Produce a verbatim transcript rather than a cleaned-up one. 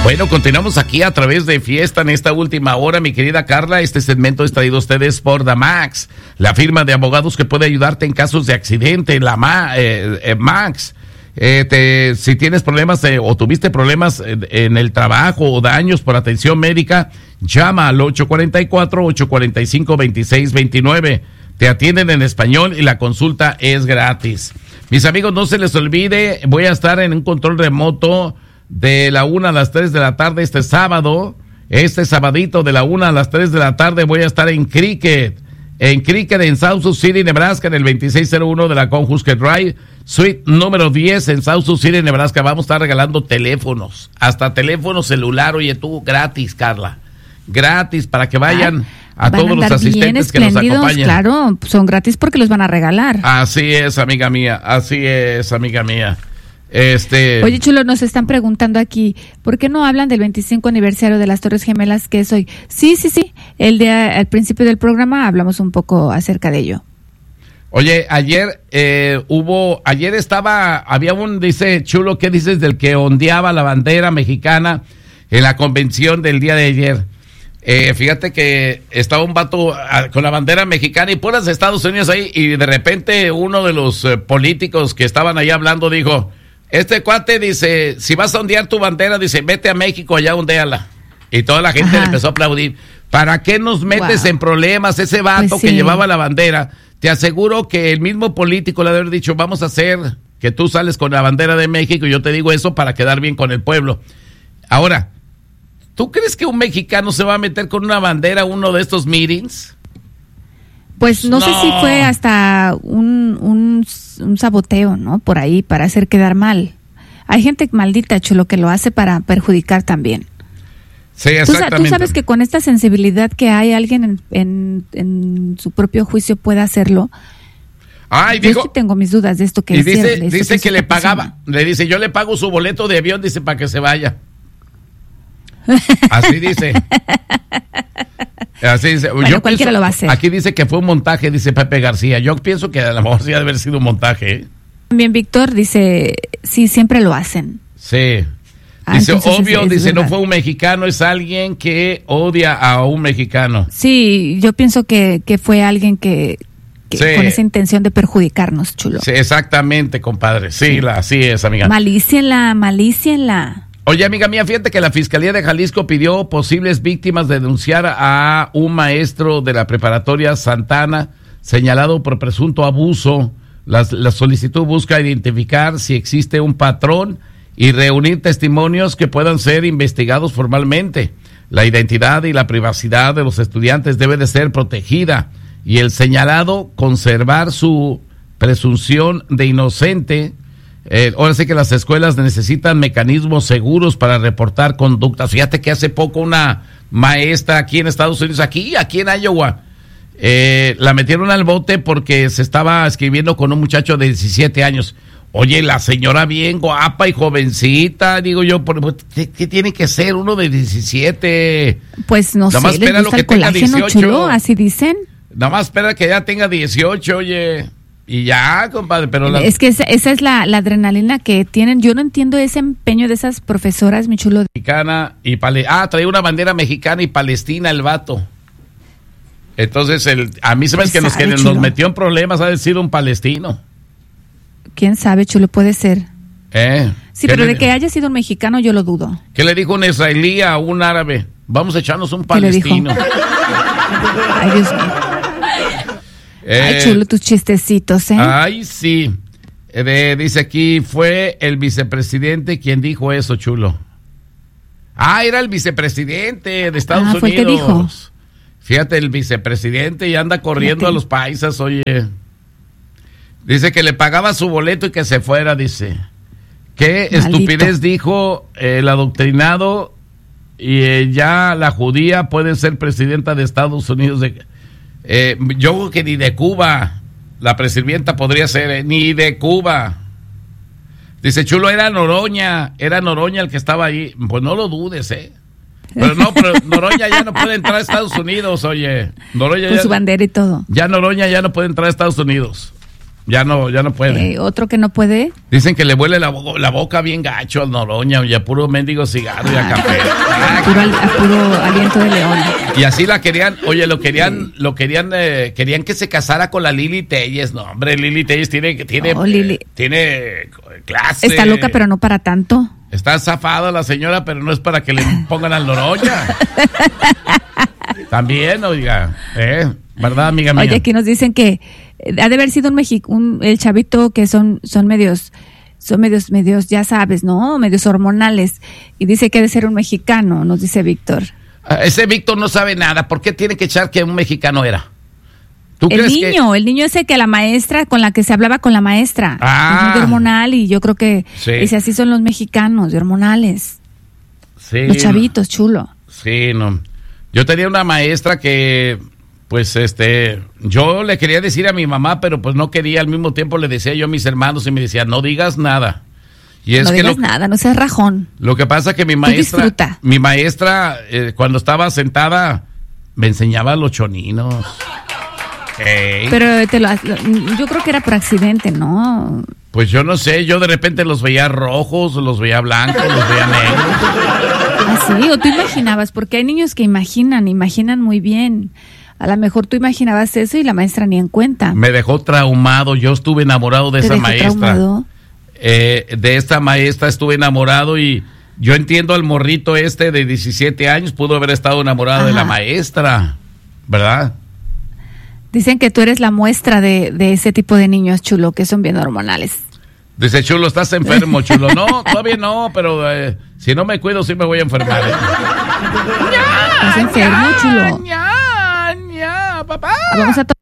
Bueno, continuamos aquí a través de Fiesta en esta última hora, mi querida Carla. Este segmento es traído a ustedes por Damax, la firma de abogados que puede ayudarte en casos de accidente. La Ma, eh, eh, Max, eh, te, si tienes problemas eh, o tuviste problemas en, en el trabajo o daños por atención médica, llama al ocho cuatro cuatro, ocho cuatro cinco, dos seis dos nueve. Te atienden en español y la consulta es gratis. Mis amigos, no se les olvide, voy a estar en un control remoto de la una a las tres de la tarde este sábado. Este sabadito de la una a las tres de la tarde voy a estar en Cricket. En Cricket en South Sioux City, Nebraska, en el veintiséis cero uno de la Conhusker Drive, suite número diez en South Sioux City, Nebraska. Vamos a estar regalando teléfonos, hasta teléfono celular, oye tú, gratis, Carla. Gratis, para que vayan a, a todos los asistentes que nos acompañan. Claro, son gratis porque los van a regalar. Así es, amiga mía, así es, amiga mía. Este... Oye, Chulo, nos están preguntando aquí, ¿por qué no hablan del veinticinco aniversario de las Torres Gemelas que es hoy? Sí, sí, sí, el día, al principio del programa hablamos un poco acerca de ello. Oye, ayer eh, hubo, ayer estaba, había un, dice Chulo, ¿qué dices del que ondeaba la bandera mexicana en la convención del día de ayer? Eh, fíjate que estaba un vato a, con la bandera mexicana y puras de Estados Unidos ahí, y de repente uno de los eh, políticos que estaban ahí hablando dijo, este cuate dice, si vas a ondear tu bandera, dice, vete a México, allá ondéala. Y toda la gente Ajá. le empezó a aplaudir. ¿Para qué nos metes wow. en problemas? Ese vato pues sí. que llevaba la bandera, te aseguro que el mismo político le debe haber dicho, vamos a hacer que tú sales con la bandera de México, y yo te digo eso para quedar bien con el pueblo. Ahora, ¿tú crees que un mexicano se va a meter con una bandera a uno de estos meetings? Pues no, no sé si fue hasta un, un, un saboteo, ¿no? Por ahí, para hacer quedar mal. Hay gente maldita, Chulo, que lo hace para perjudicar también. Sí, exactamente. ¿Tú, tú sabes que con esta sensibilidad que hay, alguien en, en, en su propio juicio puede hacerlo? Ay, yo dijo, sí tengo mis dudas de esto que y dice, hicieron, dice que le pagaba, le dice, yo le pago su boleto de avión, dice, para que se vaya. Así dice. Así dice. Bueno, yo cualquiera pienso, lo va a hacer. Aquí dice que fue un montaje, dice Pepe García. Yo pienso que a lo mejor sí debe haber sido un montaje. ¿eh? También Víctor dice, sí, siempre lo hacen. Sí. Ah, dice, obvio, es, es dice, verdad. no fue un mexicano, es alguien que odia a un mexicano. Sí, yo pienso que, que fue alguien que, que sí. con esa intención de perjudicarnos, Chulo. Sí, exactamente, compadre. Sí, sí. La, así es, amiga. Malícienla, malícienla. Oye, amiga mía, fíjate que la Fiscalía de Jalisco pidió posibles víctimas de denunciar a un maestro de la preparatoria Santana señalado por presunto abuso. La, la solicitud busca identificar si existe un patrón y reunir testimonios que puedan ser investigados formalmente. La identidad y la privacidad de los estudiantes debe de ser protegida y el señalado conservar su presunción de inocente. Eh, ahora sí que las escuelas necesitan mecanismos seguros para reportar conductas. Fíjate que hace poco una maestra aquí en Estados Unidos, aquí, aquí en Iowa, eh, la metieron al bote porque se estaba escribiendo con un muchacho de diecisiete años. Oye, la señora bien guapa y jovencita, digo yo, ¿qué, qué tiene que ser uno de diecisiete? Pues no Nada sé, más espera ¿les lo gusta que el tenga colágeno, dieciocho. Chulo? ¿Así dicen? Nada más espera que ya tenga dieciocho, oye. Y ya, compadre, pero... La... Es que esa, esa es la, la adrenalina que tienen. Yo no entiendo ese empeño de esas profesoras, mi Chulo. Mexicana y pale... Ah, traía una bandera mexicana y palestina el vato. Entonces, el, a mí se me hace que nos, que nos metió en problemas, ha de sido un palestino. ¿Quién sabe, Chulo? Puede ser. ¿Eh? Sí, pero le... de que haya sido un mexicano yo lo dudo. ¿Qué le dijo un israelí a un árabe? Vamos a echarnos un palestino. Ay, Dios mío. Eh, ay, Chulo, tus chistecitos, ¿eh? Ay, sí. Eh, dice aquí, fue el vicepresidente quien dijo eso, Chulo. Ah, era el vicepresidente de Estados ah, Unidos. ¿Fue el que dijo? Fíjate, el vicepresidente y anda corriendo Fíjate. a los paisas, oye. Dice que le pagaba su boleto y que se fuera, dice. Qué Maldito. estupidez dijo el adoctrinado, y eh, ya la judía puede ser presidenta de Estados Unidos de... Eh, yo creo que ni de Cuba la presidenta podría ser, eh, ni de Cuba. Dice Chulo, era Noroña, era Noroña el que estaba ahí. Pues no lo dudes, eh. Pero no, pero Noroña ya no puede entrar a Estados Unidos, oye. Noroña Con ya, su bandera y todo. Ya Noroña ya no puede entrar a Estados Unidos. Ya no, ya no puede. Eh, otro que no puede. Dicen que le huele la, bo- la boca bien gacho al Noroña y a puro mendigo cigarro y a café. A puro, al- a puro aliento de león. Y así la querían, oye, lo querían, lo querían, eh, querían que se casara con la Lili Telles. No, hombre, Lili Telles tiene, tiene, No, Lili. eh, tiene clase. Está loca, pero no para tanto. Está zafada la señora, pero no es para que le pongan al Noroña. También, oiga, ¿eh? ¿Verdad, amiga mía? Oye, aquí nos dicen que eh, ha de haber sido un mexicano, el chavito que son, son medios, son medios, medios, ya sabes, ¿no? Medios hormonales. Y dice que ha de ser un mexicano, nos dice Víctor. Ah, ese Víctor no sabe nada. ¿Por qué tiene que echar que un mexicano era? ¿Tú El crees niño, que... el niño ese que la maestra, con la que se hablaba con la maestra. Ah. Es muy hormonal y yo creo que, Sí. dice, así son los mexicanos, de hormonales. Sí, Los chavitos, chulo. Sí, no. Yo tenía una maestra que, pues, este, yo le quería decir a mi mamá, pero pues no quería. Al mismo tiempo le decía yo a mis hermanos y me decía, no digas nada. Y es no que digas lo, nada, no seas rajón. lo que pasa que mi maestra, disfruta. mi maestra, eh, cuando estaba sentada, me enseñaba los choninos. Ey. Pero te lo, yo creo que era por accidente, ¿no? Pues yo no sé, yo de repente los veía rojos, los veía blancos, los veía negros. Así, o tú imaginabas, porque hay niños que imaginan, imaginan muy bien. A lo mejor tú imaginabas eso y la maestra ni en cuenta. Me dejó traumado, yo estuve enamorado de ¿Te esa dejó maestra. traumado? Eh, de esta maestra estuve enamorado y yo entiendo al morrito este de diecisiete años, pudo haber estado enamorado Ajá. de la maestra, ¿verdad? Dicen que tú eres la muestra de, de ese tipo de niños, chulo, que son bien hormonales. Dice, Chulo, ¿estás enfermo, Chulo? No, todavía no, pero eh, si no me cuido sí me voy a enfermar. ¿eh? ¿Estás enfermo, chulo? ña, ña, papá. Vamos a